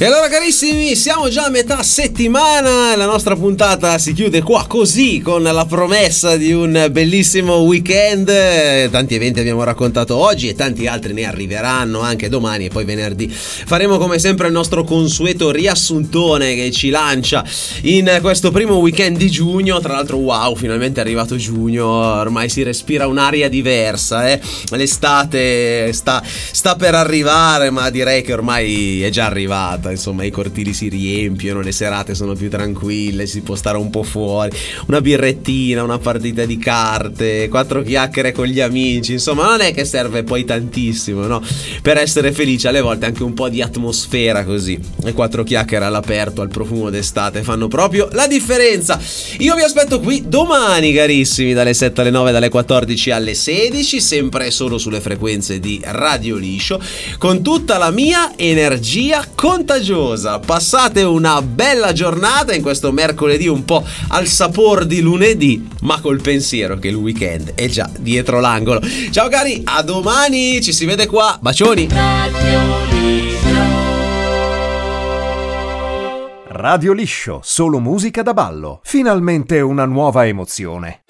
E allora carissimi, siamo già a metà settimana, la nostra puntata si chiude qua così, con la promessa di un bellissimo weekend. Tanti eventi abbiamo raccontato oggi e tanti altri ne arriveranno anche domani, e poi venerdì faremo come sempre il nostro consueto riassuntone che ci lancia in questo primo weekend di giugno. Tra l'altro wow, finalmente è arrivato giugno, ormai si respira un'aria diversa, l'estate sta per arrivare, ma direi che ormai è già arrivata. Insomma, i cortili si riempiono, le serate sono più tranquille, si può stare un po' fuori, una birrettina, una partita di carte, 4 chiacchiere con gli amici. Insomma, non è che serve poi tantissimo, no? Per essere felici, alle volte anche un po' di atmosfera così, e 4 chiacchiere all'aperto, al profumo d'estate fanno proprio la differenza. Io vi aspetto qui domani carissimi, dalle 7 alle 9, dalle 14 alle 16, sempre e solo sulle frequenze di Radio Liscio, con tutta la mia energia contagiosa. Passate una bella giornata in questo mercoledì un po' al sapor di lunedì, ma col pensiero che il weekend è già dietro l'angolo. Ciao cari, a domani, ci si vede qua, bacioni. Radio Liscio, solo musica da ballo. Finalmente una nuova emozione.